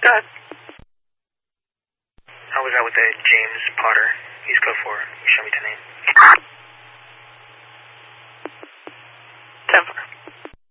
Go ahead. How was that with the James Potter? He's code 4. Show me the name.